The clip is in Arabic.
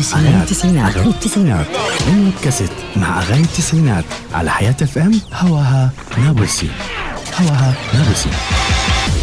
أغاني التسعينات من كاسيت مع أغاني التسعينات على حياة FM. هواها نابلسي.